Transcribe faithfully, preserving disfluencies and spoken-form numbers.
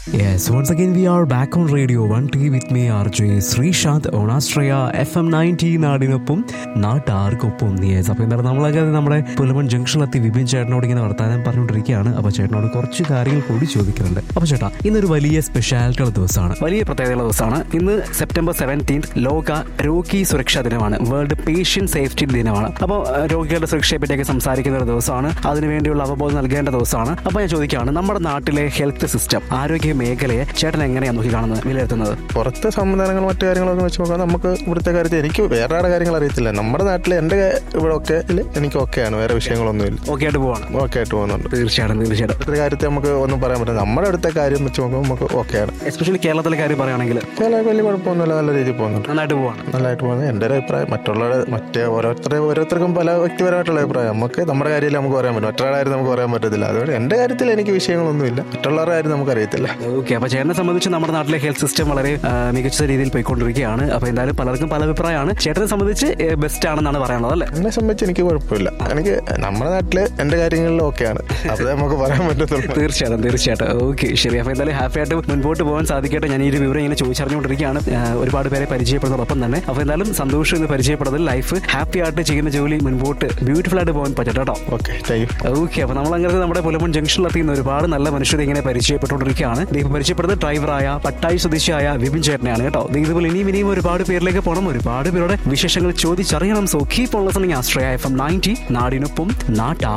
Yes, once again we are back on Radio one T with me R J Srishant on Astraya F M ninety നാടിനൊപ്പം നാട്ടാർക്കൊപ്പം. Yes, അപ്പോൾ എന്താണ് നമ്മളൊക്കെ നമ്മുടെ പുലമൺ ജംഗ്ഷനിലെത്തി വിപിൻ ചേട്ടനോട് ഇങ്ങനെ വർത്താനം പറഞ്ഞുകൊണ്ടിരിക്കുകയാണ്. അപ്പോൾ ചേട്ടനോട് കുറച്ച് കാര്യങ്ങൾ കൂടി ചോദിക്കുന്നുണ്ട്. അപ്പോൾ ചേട്ടാ, ഇന്നൊരു വലിയ സ്പെഷ്യാലിറ്റിയുള്ള ദിവസമാണ്, വലിയ പ്രത്യേകതയുള്ള ദിവസമാണ്. ഇന്ന് സെപ്റ്റംബർ സെവൻറ്റീൻത്ത് ലോക രോഗി സുരക്ഷാ ദിനമാണ്, വേൾഡ് പേഷ്യന്റ് സേഫ്റ്റി ദിനമാണ്. അപ്പോൾ രോഗികളുടെ സുരക്ഷയെ പറ്റിയൊക്കെ സംസാരിക്കുന്ന ഒരു ദിവസമാണ്, അതിനുവേണ്ടിയുള്ള അവബോധം നൽകേണ്ട ദിവസമാണ്. അപ്പോൾ ഞാൻ ചോദിക്കുകയാണ്, നമ്മുടെ നാട്ടിലെ ഹെൽത്ത് സിസ്റ്റം, ആരോഗ്യ മേഖലയെ ചേട്ടൻ എങ്ങനെയാണ് നോക്കി കാണുന്നത്, വിലയിരുത്തുന്നത്? പുറത്തെ സംവിധാനങ്ങൾ മറ്റു കാര്യങ്ങളൊക്കെ വെച്ച് നോക്കാം. നമുക്ക് ഇവിടുത്തെ കാര്യത്തിൽ എനിക്ക് വേറെ ആടെ കാര്യങ്ങൾ അറിയത്തില്ല. നമ്മുടെ നാട്ടിൽ എൻ്റെ ഇവിടെ ഒക്കെ എനിക്ക് ഓക്കെയാണ്, വേറെ വിഷയങ്ങളൊന്നുമില്ല, ഓക്കെ ആയിട്ട് പോവാണ്, ഓക്കെ ആയിട്ട് പോകുന്നുണ്ട്. തീർച്ചയായിട്ടും തീർച്ചയായിട്ടും ഇവിടുത്തെ കാര്യത്തിൽ നമുക്ക് ഒന്നും പറയാൻ പറ്റില്ല. നമ്മുടെ അടുത്ത കാര്യം വെച്ച് നോക്കുമ്പോൾ നമുക്ക് ഓക്കെയാണ്. എസ്പെഷ്യലി കേരളത്തിലെ കാര്യം പറയുകയാണെങ്കിൽ കേരളം വലിയ കുഴപ്പമൊന്നുമില്ല, നല്ല രീതിയിൽ പോകുന്നുണ്ട്, നന്നായിട്ട് പോവാണ്, നല്ലതായിട്ട് പോകുന്നത് എൻ്റെ ഒരു അഭിപ്രായം. മറ്റുള്ളവരുടെ മറ്റേ ഓരോരുത്തരെ ഓരോരുത്തർക്കും പല വ്യക്തിപരമായിട്ടുള്ള അഭിപ്രായം. നമുക്ക് നമ്മുടെ കാര്യത്തിൽ നമുക്ക് പറയാൻ പറ്റും, മറ്റൊരാളുടെ കാര്യം നമുക്ക് പറയാൻ പറ്റത്തില്ല. അതുകൊണ്ട് എൻ്റെ കാര്യത്തിൽ എനിക്ക് വിഷയങ്ങളൊന്നുമില്ല, മറ്റുള്ളവരുടെ കാര്യം നമുക്ക് അറിയത്തില്ല. ഓക്കെ, അപ്പോൾ ചേട്ടനെ സംബന്ധിച്ച് നമ്മുടെ നാട്ടിലെ ഹെൽത്ത് സിസ്റ്റം വളരെ മികച്ച രീതിയിൽ പോയിക്കൊണ്ടിരിക്കുകയാണ്. അപ്പോൾ എന്തായാലും പലർക്കും പല അഭിപ്രായമാണ്. ചേട്ടനെ സംബന്ധിച്ച് ബെസ്റ്റ് ആണെന്നാണ് പറയാനുള്ളത് അല്ലേ? എന്നെ സംബന്ധിച്ച് എനിക്ക് കുഴപ്പമില്ല, എനിക്ക് നമ്മുടെ നാട്ടില് എൻ്റെ കാര്യങ്ങളിൽ ഓക്കെയാണ്, അത് നമുക്ക് പറയാൻ പറ്റത്തുള്ളൂ. തീർച്ചയായിട്ടും തീർച്ചയായിട്ടും ഓക്കെ, ശരി. അപ്പോൾ എന്തായാലും ഹാപ്പി ആയിട്ട് മുൻപോട്ട് പോകാൻ സാധിക്കട്ടെ. ഞാൻ ഈ ഒരു വിവരം ഇങ്ങനെ ചോദിച്ചറിഞ്ഞുകൊണ്ടിരിക്കുകയാണ്, ഒരുപാട് പേരെ പരിചയപ്പെടുന്നതോടൊപ്പം തന്നെ. അപ്പോൾ എന്തായാലും സന്തോഷം എന്ന് പരിചയപ്പെടുന്നതിൽ, ലൈഫ് ഹാപ്പി ആയിട്ട് ചെയ്യുന്ന ജോലി മുൻപോട്ട് ബ്യൂട്ടിഫുൾ ആയിട്ട് പോകാൻ പറ്റട്ടെ കേട്ടോ. Okay, thank you. ഓക്കെ, അപ്പോൾ നമ്മൾ അങ്ങനെ നമ്മുടെ പുലമൺ ജംഗ്ഷനിലെത്തിയുന്ന ഒരുപാട് നല്ല മനുഷ്യരെ ഇങ്ങനെ പരിചയപ്പെട്ടുകൊണ്ടിരിക്കുകയാണ്. ദീപം പരിചയപ്പെടുന്നത് ഡ്രൈവറായ പട്ടായി സ്വദേശിയായ വിപിൻ ചേട്ടനെയാണ് കേട്ടോ. ഇതുപോലെ ഇനിയും ഇനിയും ഒരുപാട് പേരിലേക്ക് പോകണം, ഒരുപാട് പേരുടെ വിശേഷങ്ങൾ ചോദിച്ചറിയണം. So keep on listening ആസ്ട്രയ F M ninety, നാടിനൊപ്പം നാട്ടാർ.